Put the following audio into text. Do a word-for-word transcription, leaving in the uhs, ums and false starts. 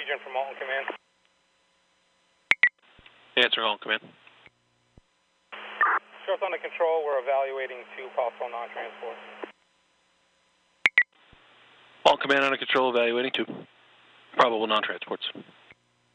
Region from Alton Command. Answer Alton Command. Show's under control. We're evaluating two possible non-transports. Alton Command under control, evaluating two probable non-transports.